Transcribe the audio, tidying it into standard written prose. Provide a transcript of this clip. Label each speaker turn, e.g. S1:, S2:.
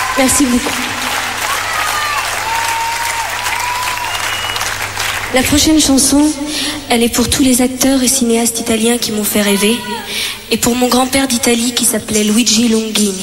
S1: Merci beaucoup. La prochaine chanson, elle est pour tous les acteurs et cinéastes italiens qui m'ont fait rêver, et pour mon grand-père d'Italie qui s'appelait Luigi Longini.